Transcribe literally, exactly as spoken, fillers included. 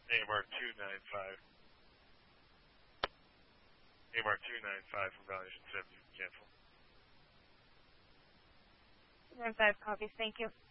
A M R two nine five. A M R two nine five from Validation seventy. Cancel. nine five copies. Thank you.